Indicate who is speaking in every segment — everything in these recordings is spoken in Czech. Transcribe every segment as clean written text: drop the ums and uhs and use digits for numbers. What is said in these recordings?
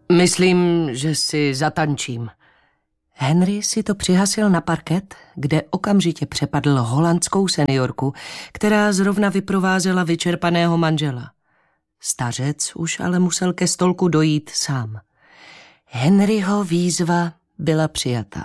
Speaker 1: Myslím, že si zatančím. Henry si to přihasil na parket, kde okamžitě přepadl holandskou seniorku, která zrovna vyprovázela vyčerpaného manžela. Stařec už ale musel ke stolku dojít sám. Henryho výzva byla přijata.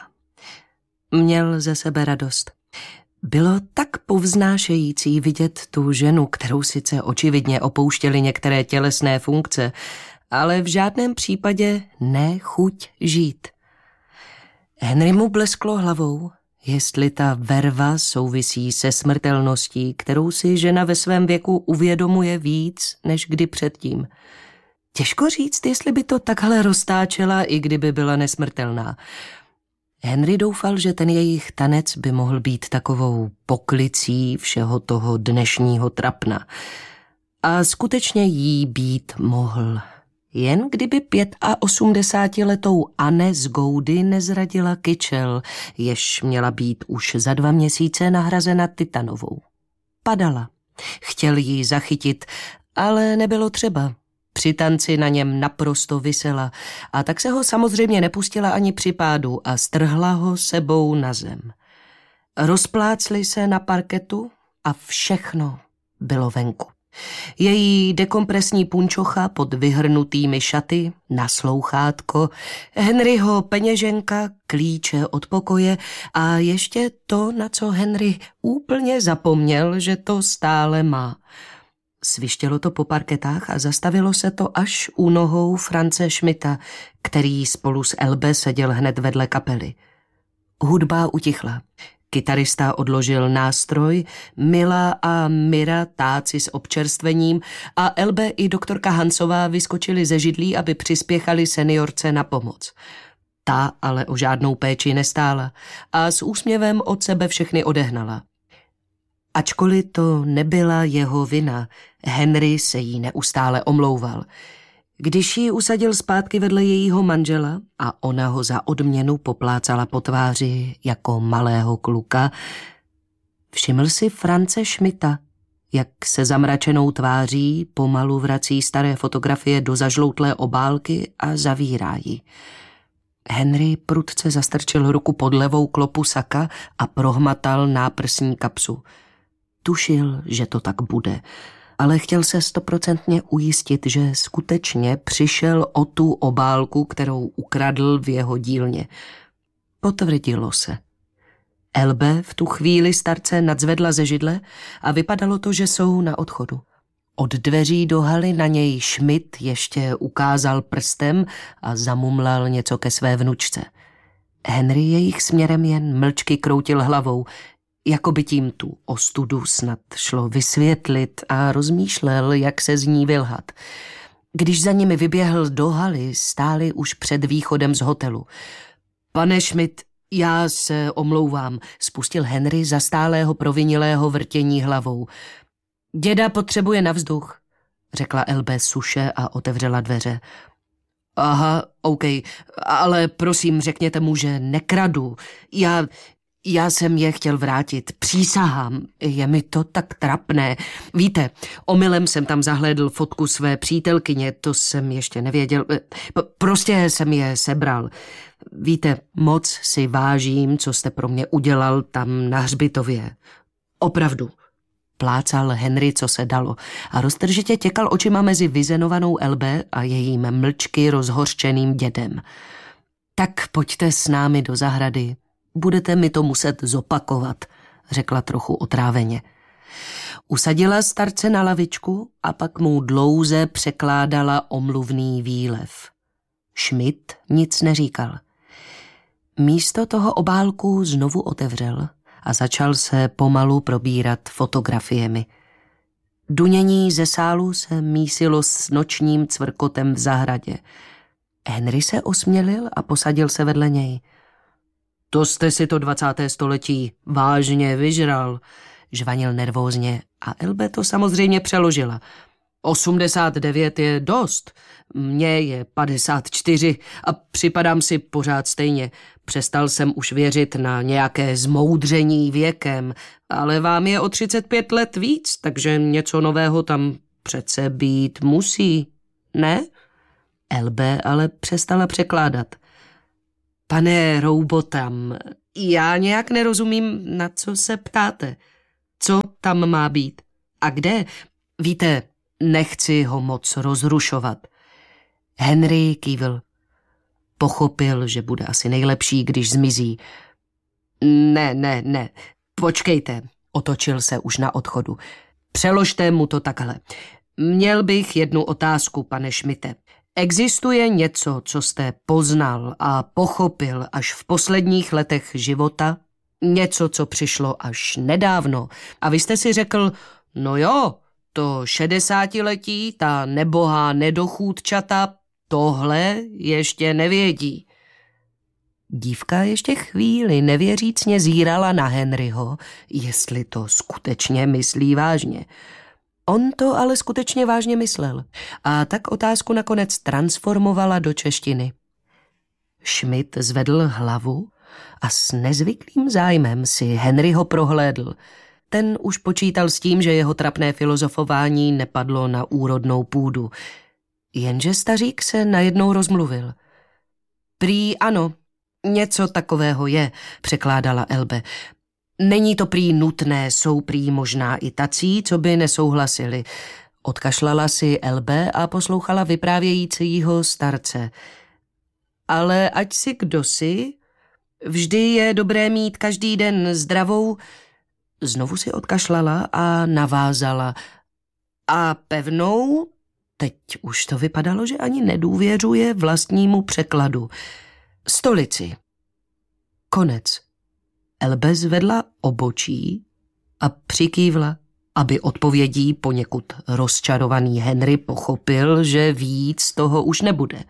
Speaker 1: Měl ze sebe radost. Bylo tak povznášející vidět tu ženu, kterou sice očividně opouštěly některé tělesné funkce, ale v žádném případě ne chuť žít. Henry mu blesklo hlavou, jestli ta verva souvisí se smrtelností, kterou si žena ve svém věku uvědomuje víc než kdy předtím. Těžko říct, jestli by to takhle roztáčela, i kdyby byla nesmrtelná. Henry doufal, že ten jejich tanec by mohl být takovou poklicí všeho toho dnešního trapna. A skutečně jí být mohl. Jen kdyby 85letou Anne z Goudy nezradila kyčel, jež měla být už za 2 měsíce nahrazena Titanovou. Padala. Chtěl ji zachytit, ale nebylo třeba. Při tanci na něm naprosto visela a tak se ho samozřejmě nepustila ani při pádu a strhla ho sebou na zem. Rozplácli se na parketu a všechno bylo venku. Její dekompresní punčocha pod vyhrnutými šaty, naslouchátko, Henryho peněženka, klíče od pokoje a ještě to, na co Henry úplně zapomněl, že to stále má. Svištělo to po parketách a zastavilo se to až u nohou France Schmidta, který spolu s Elbe seděl hned vedle kapely. Hudba utichla. Kytarista odložil nástroj, Mila a Mira táci s občerstvením a Elbe i doktorka Hansová vyskočili ze židlí, aby přispěchali seniorce na pomoc. Ta ale o žádnou péči nestála a s úsměvem od sebe všechny odehnala. Ačkoliv to nebyla jeho vina, Henry se jí neustále omlouval. Když ji usadil zpátky vedle jejího manžela a ona ho za odměnu poplácala po tváři jako malého kluka, všiml si France Schmidta, jak se zamračenou tváří pomalu vrací staré fotografie do zažloutlé obálky a zavírá ji. Henry prudce zastrčil ruku pod levou klopu saka a prohmatal náprsní kapsu. Tušil, že to tak bude, ale chtěl se 100% ujistit, že skutečně přišel o tu obálku, kterou ukradl v jeho dílně. Potvrdilo se. Elbe v tu chvíli starce nadzvedla ze židle a vypadalo to, že jsou na odchodu. Od dveří do haly na něj Schmidt ještě ukázal prstem a zamumlal něco ke své vnučce. Henry jejich směrem jen mlčky kroutil hlavou, jako by tím tu ostudu snad šlo vysvětlit a rozmýšlel, jak se z ní vylhat. Když za nimi vyběhl do haly, stáli už před východem z hotelu. Pane Schmidt, já se omlouvám, spustil Henry zastálého provinilého vrtění hlavou. Děda potřebuje na vzduch, řekla Elbe suše a otevřela dveře. Aha, OK, ale prosím, řekněte mu, že nekradu. Já jsem je chtěl vrátit, přísahám, je mi to tak trapné. Víte, omylem jsem tam zahlédl fotku své přítelkyně, to jsem ještě nevěděl, prostě jsem je sebral. Víte, moc si vážím, co jste pro mě udělal tam na hřbitově. Opravdu. Plácal Henry, co se dalo, a roztržitě těkal očima mezi vyzenovanou Elbe a jejím mlčky rozhořčeným dědem. Tak pojďte s námi do zahrady. Budete mi to muset zopakovat, řekla trochu otráveně. Usadila starce na lavičku a pak mu dlouze překládala omluvný výlev. Schmidt nic neříkal. Místo toho obálku znovu otevřel a začal se pomalu probírat fotografiemi. Dunění ze sálu se mísilo s nočním cvrkotem v zahradě. Henry se osmělil a posadil se vedle něj. To jste si to 20. století vážně vyžral, žvanil nervózně a Elbe to samozřejmě přeložila. 89 je dost, mně je 54 a připadám si pořád stejně. Přestal jsem už věřit na nějaké zmoudření věkem, ale vám je o 35 let víc, takže něco nového tam přece být musí, ne? Elbe ale přestala překládat. Pane Roubotam, já nějak nerozumím, na co se ptáte. Co tam má být? A kde? Víte, nechci ho moc rozrušovat. Henry kývl. Pochopil, že bude asi nejlepší, když zmizí. Ne. Počkejte, otočil se už na odchodu. Přeložte mu to takhle. Měl bych jednu otázku, pane Schmidte. Existuje něco, co jste poznal a pochopil až v posledních letech života? Něco, co přišlo až nedávno. A vy jste si řekl, no jo, to 60letí, ta nebohá nedochůdčata, tohle ještě nevědí. Dívka ještě chvíli nevěřícně zírala na Henryho, jestli to skutečně myslí vážně. On to ale skutečně vážně myslel a tak otázku nakonec transformovala do češtiny. Schmidt zvedl hlavu a s nezvyklým zájmem si Henryho prohlédl. Ten už počítal s tím, že jeho trapné filozofování nepadlo na úrodnou půdu. Jenže stařík se najednou rozmluvil. Prý ano, něco takového je, překládala Elbe. Není to prý nutné, jsou prý možná i tací, co by nesouhlasili. Odkašlala si Elbe a poslouchala vyprávějícího starce. Ale ať si kdosi, vždy je dobré mít každý den zdravou. Znovu si odkašlala a navázala. A pevnou, teď už to vypadalo, že ani nedůvěřuje vlastnímu překladu. Stolici. Konec. Elbe zvedla obočí a přikývla, aby odpovědí poněkud rozčarovaný Henry pochopil, že víc toho už nebude.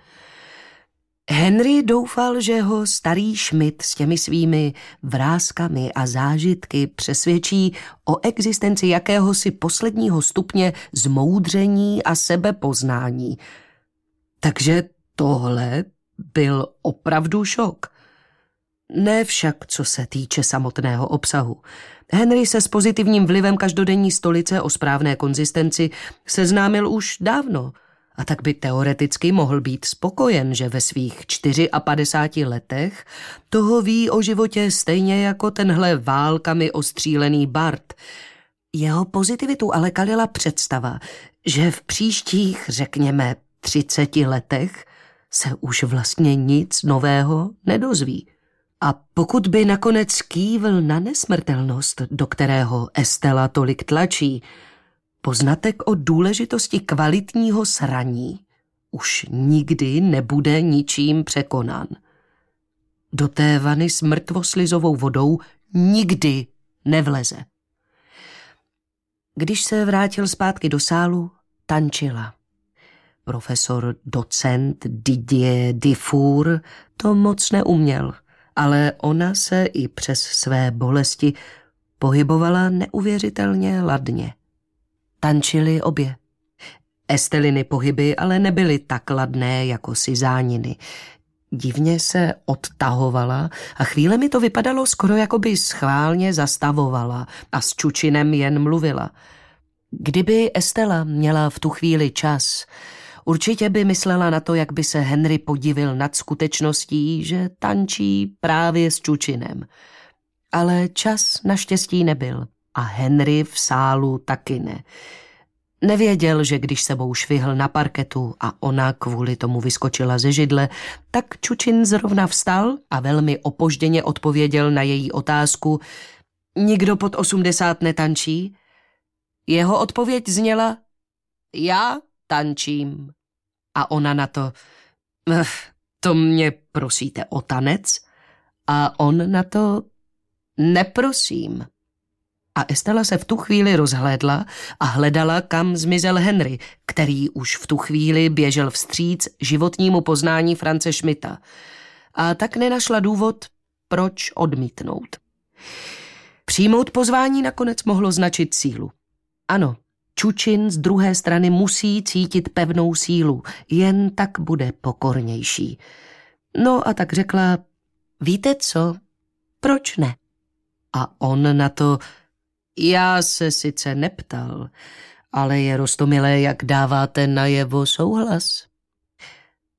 Speaker 1: Henry doufal, že ho starý Schmidt s těmi svými vrázkami a zážitky přesvědčí o existenci jakéhosi posledního stupně zmoudření a sebepoznání. Takže tohle byl opravdu šok. Ne však, co se týče samotného obsahu. Henry se s pozitivním vlivem každodenní stolice o správné konzistenci seznámil už dávno a tak by teoreticky mohl být spokojen, že ve svých 54 letech toho ví o životě stejně jako tenhle válkami ostřílený Bart. Jeho pozitivitu ale kalila představa, že v příštích, řekněme, 30 letech se už vlastně nic nového nedozví. A pokud by nakonec kývl na nesmrtelnost, do kterého Estela tolik tlačí, poznatek o důležitosti kvalitního sraní už nikdy nebude ničím překonán. Do té vany s mrtvoslizovou vodou nikdy nevleze. Když se vrátil zpátky do sálu, tančila. Profesor docent Didier Dufour to moc neuměl, ale ona se i přes své bolesti pohybovala neuvěřitelně ladně. Tančili obě. Esteliny pohyby ale nebyly tak ladné jako Suzanniny. Divně se odtahovala a chvíle mi to vypadalo skoro jako by schválně zastavovala a s Čučinem jen mluvila. Kdyby Estela měla v tu chvíli čas, určitě by myslela na to, jak by se Henry podivil nad skutečností, že tančí právě s Čučinem. Ale čas naštěstí nebyl a Henry v sálu taky ne. Nevěděl, že když sebou švihl na parketu a ona kvůli tomu vyskočila ze židle, tak Čučin zrovna vstal a velmi opožděně odpověděl na její otázku: nikdo pod 80 netančí? Jeho odpověď zněla: já tančím. A ona na to: to mě prosíte o tanec? A on na to: neprosím. A Estela se v tu chvíli rozhlédla a hledala, kam zmizel Henry, který už v tu chvíli běžel vstříc životnímu poznání France Schmidta. A tak nenašla důvod, proč odmítnout. Přijmout pozvání nakonec mohlo značit sílu. Ano, Čučin z druhé strany musí cítit pevnou sílu, jen tak bude pokornější. No a tak řekla: víte co, proč ne? A on na to: já se sice neptal, ale je roztomilé, jak dáváte najevo souhlas.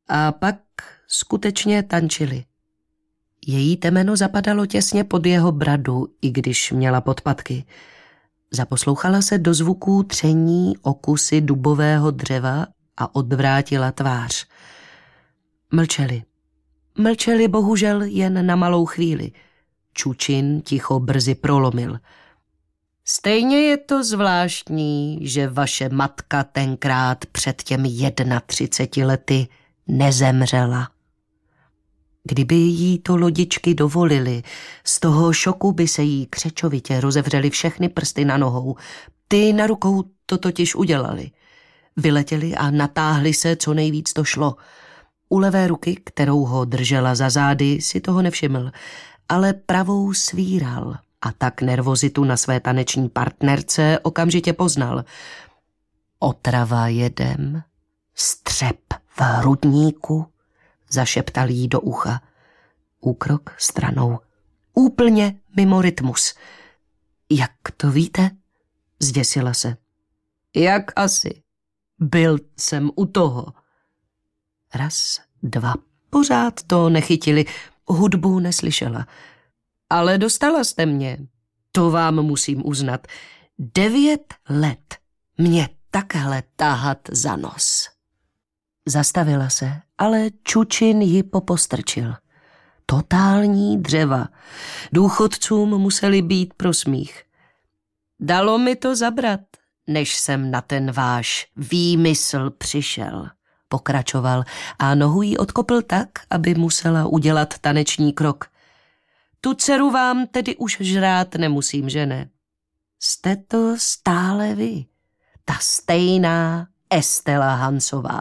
Speaker 1: A pak skutečně tančili. Její temeno zapadalo těsně pod jeho bradu, i když měla podpatky. Zaposlouchala se do zvuků tření o kusy dubového dřeva a odvrátila tvář. Mlčeli. Mlčeli bohužel jen na malou chvíli. Čučin ticho brzy prolomil. Stejně je to zvláštní, že vaše matka tenkrát před těmi 31 lety nezemřela. Kdyby jí to lodičky dovolili, z toho šoku by se jí křečovitě rozevřely všechny prsty na nohou. Ty na rukou to totiž udělali. Vyletěli a natáhli se, co nejvíc to šlo. U levé ruky, kterou ho držela za zády, si toho nevšiml, ale pravou svíral a tak nervozitu na své taneční partnerce okamžitě poznal. Otrava jedem, střep v hrudníku, zašeptal jí do ucha. Úkrok stranou. Úplně mimo rytmus. Jak to víte? Zděsila se. Jak asi? Byl jsem u toho. Raz, dva. Pořád to nechytili. Hudbu neslyšela. Ale dostala jste mě. To vám musím uznat. 9 let mě takhle tahat za nos. Zastavila se, ale Čučin ji popostrčil. Totální dřeva. Důchodcům museli být pro smích. Dalo mi to zabrat, než jsem na ten váš výmysl přišel, pokračoval a nohu jí odkopl tak, aby musela udělat taneční krok. Tu dceru vám tedy už žrát nemusím, že ne? Jste to stále vy, ta stejná Estela Hansová.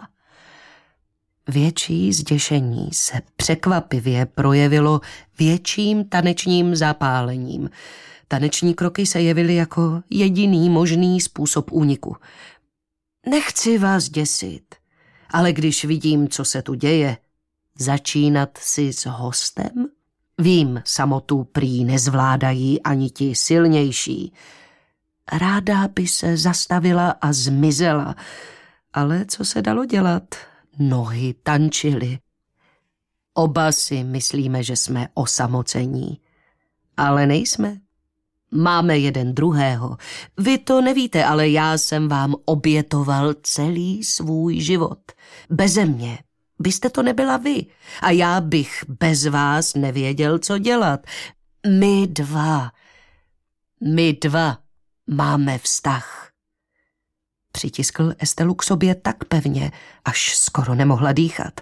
Speaker 1: Větší zděšení se překvapivě projevilo větším tanečním zapálením. Taneční kroky se jevily jako jediný možný způsob úniku. Nechci vás děsit, ale když vidím, co se tu děje, začínat si s hostem? Vím, samotu prý nezvládají ani ti silnější. Ráda by se zastavila a zmizela, ale co se dalo dělat? Nohy tančily. Oba si myslíme, že jsme osamocení, ale nejsme. Máme jeden druhého. Vy to nevíte, ale já jsem vám obětoval celý svůj život. Beze mě byste to nebyla vy a já bych bez vás nevěděl, co dělat. My dva máme vztah. Přitiskl Estelu k sobě tak pevně, až skoro nemohla dýchat.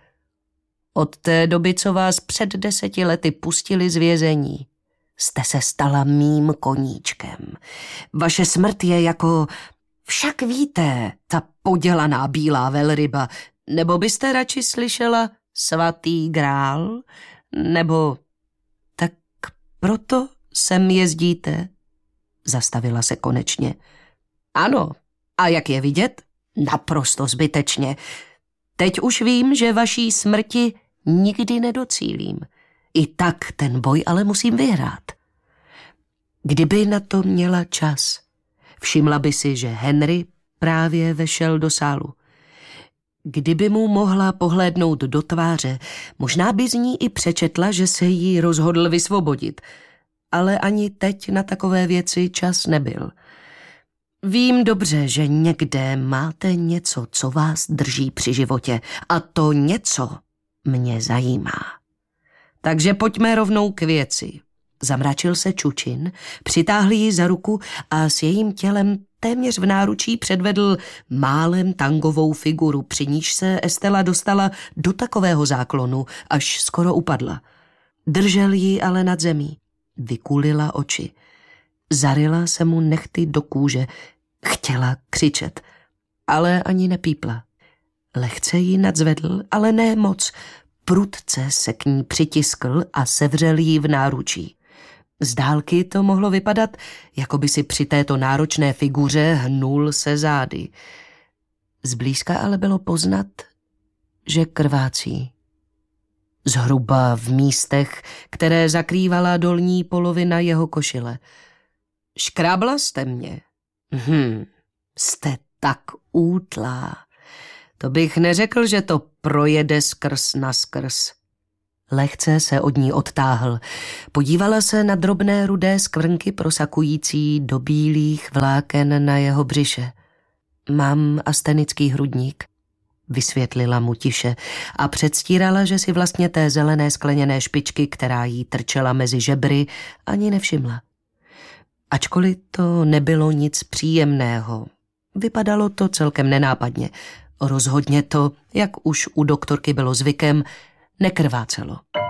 Speaker 1: Od té doby, co vás před 10 lety pustili z vězení, jste se stala mým koníčkem. Vaše smrt je jako, však víte, ta podělaná bílá velryba, nebo byste radši slyšela svatý grál, nebo tak proto sem jezdíte? Zastavila se konečně. Ano, a jak je vidět? Naprosto zbytečně. Teď už vím, že vaší smrti nikdy nedocílím. I tak ten boj ale musím vyhrát. Kdyby na to měla čas, všimla by si, že Henry právě vešel do sálu. Kdyby mu mohla pohlédnout do tváře, možná by z ní i přečetla, že se jí rozhodl vysvobodit. Ale ani teď na takové věci čas nebyl. Vím dobře, že někde máte něco, co vás drží při životě, a to něco mě zajímá. Takže pojďme rovnou k věci. Zamračil se Čučin, přitáhl ji za ruku a s jejím tělem téměř v náručí předvedl málem tangovou figuru, při níž se Estela dostala do takového záklonu, až skoro upadla. Držel ji ale nad zemí, vykulila oči. Zaryla se mu nehty do kůže, chtěla křičet, ale ani nepípla. Lehce ji nadzvedl, ale ne moc. Prudce se k ní přitiskl a sevřel jí v náručí. Z dálky to mohlo vypadat, jako by si při této náročné figuře hnul se zády. Zblízka ale bylo poznat, že krvácí. Zhruba v místech, které zakrývala dolní polovina jeho košile. Škrábla jste mě? Jste tak útlá. To bych neřekl, že to projede skrz naskrz. Lehce se od ní odtáhl. Podívala se na drobné rudé skvrnky prosakující do bílých vláken na jeho břiše. Mám astenický hrudník, vysvětlila mu tiše a předstírala, že si vlastně té zelené skleněné špičky, která jí trčela mezi žebry, ani nevšimla. Ačkoliv to nebylo nic příjemného, vypadalo to celkem nenápadně. Rozhodně to, jak už u doktorky bylo zvykem, nekrvácelo.